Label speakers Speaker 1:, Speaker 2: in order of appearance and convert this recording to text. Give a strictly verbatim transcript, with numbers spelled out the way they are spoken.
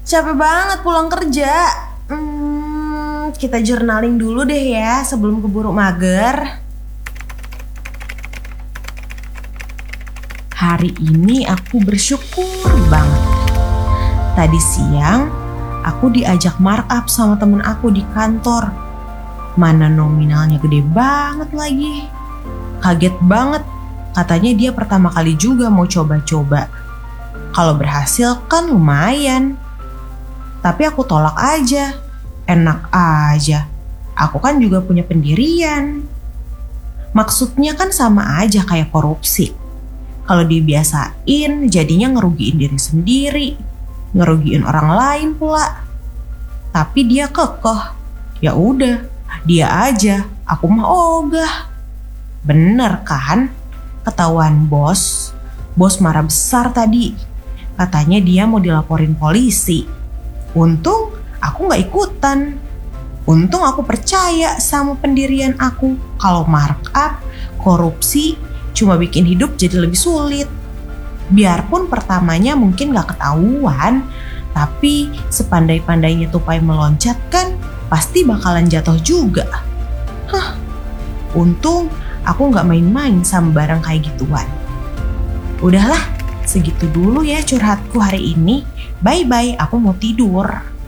Speaker 1: Capek banget pulang kerja. Hmm, kita journaling dulu deh ya sebelum keburu mager. Hari ini aku bersyukur banget. Tadi siang aku diajak markup sama temen aku di kantor. Mana nominalnya gede banget lagi. Kaget banget. Katanya dia pertama kali juga mau coba-coba. Kalau berhasil kan lumayan. Tapi aku tolak aja. Enak aja. Aku kan juga punya pendirian. Maksudnya kan sama aja kayak korupsi. Kalau dibiasain jadinya ngerugiin diri sendiri. Ngerugiin orang lain pula. Tapi dia kekeh. Ya udah, dia aja. Aku mah ogah. Bener kan? Ketahuan bos. Bos marah besar tadi. Katanya dia mau dilaporin polisi. Untung aku gak ikutan. Untung aku percaya sama pendirian aku. Kalau markup, korupsi cuma bikin hidup jadi lebih sulit. Biarpun pertamanya mungkin gak ketahuan, tapi sepandai-pandainya tupai meloncat kan pasti bakalan jatuh juga. Hah, untung aku gak main-main sama barang kayak gituan. Udahlah, segitu dulu ya curhatku hari ini. Bye-bye, aku mau tidur.